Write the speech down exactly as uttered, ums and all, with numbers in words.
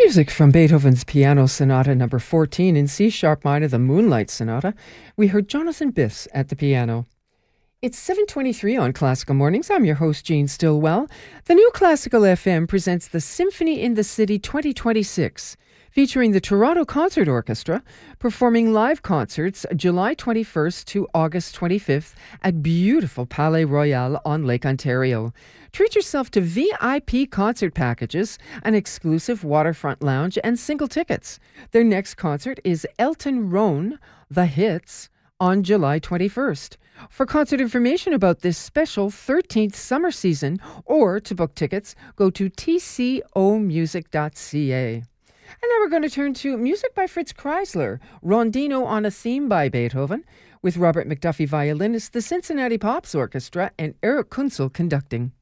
Music from Beethoven's Piano Sonata number fourteen in C-sharp minor, the Moonlight Sonata. We heard Jonathan Biss at the piano. It's seven twenty-three on Classical Mornings. I'm your host, Jean Stillwell. The New Classical F M presents the Symphony in the City twenty twenty-six, featuring the Toronto Concert Orchestra, performing live concerts July twenty-first to August twenty-fifth at beautiful Palais Royal on Lake Ontario. Treat yourself to V I P concert packages, an exclusive waterfront lounge, and single tickets. Their next concert is Elton Roan, The Hits, on July twenty-first. For concert information about this special thirteenth summer season or to book tickets, go to t c o music dot c a. And now we're going to turn to music by Fritz Kreisler, Rondino on a Theme by Beethoven, with Robert McDuffie violinist, the Cincinnati Pops Orchestra, and Eric Kunzel conducting.